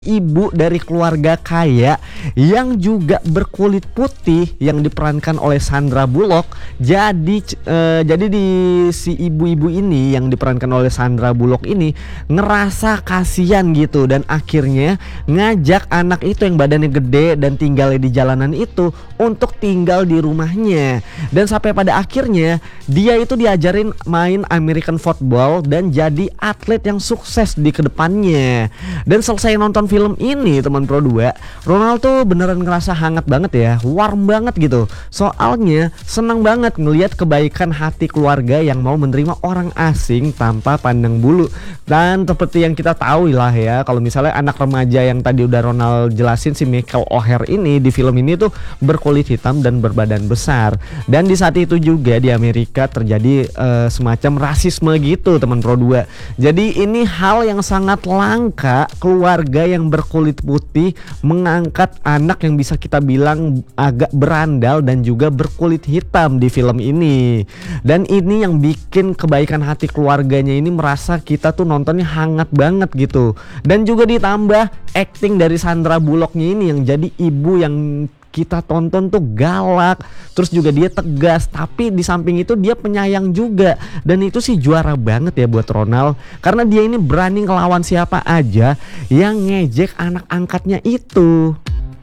ibu dari keluarga kaya yang juga berkulit putih yang diperankan oleh Sandra Bullock. Jadi di si ibu-ibu ini yang diperankan oleh Sandra Bullock ini ngerasa kasihan gitu, dan akhirnya ngajak anak itu yang badannya gede dan tinggal di jalanan itu untuk tinggal di rumahnya. Dan sampai pada akhirnya dia itu diajarin main American football dan jadi atlet yang sukses di kedepannya. Dan selesai nonton film ini teman Pro 2, Ronald tuh beneran ngerasa hangat banget ya, warm banget gitu. Soalnya senang banget ngelihat kebaikan hati keluarga yang mau menerima orang asing tanpa pandang bulu. Dan seperti yang kita tahu lah ya, kalau misalnya anak remaja yang tadi udah Ronald jelasin, si Michael O'Hare ini di film ini tuh berkulit hitam dan berbadan besar. Dan di saat itu juga di Amerika terjadi semacam rasisme gitu teman Pro 2. Jadi ini hal yang sangat langka, keluarga yang berkulit putih mengangkat anak yang bisa kita bilang agak berandal dan juga berkulit hitam di film ini. Dan ini yang bikin kebaikan hati keluarganya ini merasa kita tuh nontonnya hangat banget gitu. Dan juga ditambah acting dari Sandra Bullocknya ini yang jadi ibu yang kita tonton tuh galak, terus juga dia tegas, tapi di samping itu dia penyayang juga. Dan itu sih juara banget ya buat Ronald, karena dia ini berani ngelawan siapa aja yang ngejek anak angkatnya itu.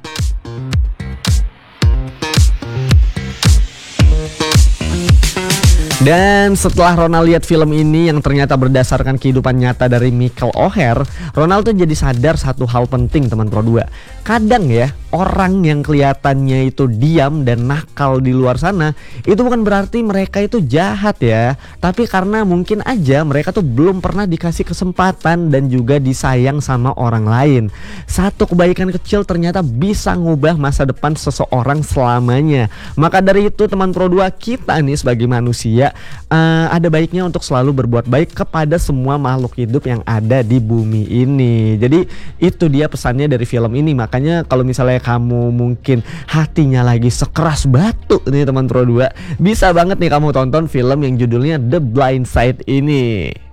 Dan setelah Ronald lihat film ini yang ternyata berdasarkan kehidupan nyata dari Michael O'Hare, Ronald tuh jadi sadar satu hal penting teman Pro 2. Kadang ya, orang yang kelihatannya itu diam dan nakal di luar sana, itu bukan berarti mereka itu jahat ya, tapi karena mungkin aja mereka tuh belum pernah dikasih kesempatan dan juga disayang sama orang lain. Satu kebaikan kecil ternyata bisa ngubah masa depan seseorang selamanya. Maka dari itu teman Pro 2, kita nih sebagai manusia ada baiknya untuk selalu berbuat baik kepada semua makhluk hidup yang ada di bumi ini. Jadi itu dia pesannya dari film ini. Makanya kalau misalnya kamu mungkin hatinya lagi sekeras batu nih teman Pro 2, bisa banget nih kamu tonton film yang judulnya The Blind Side ini.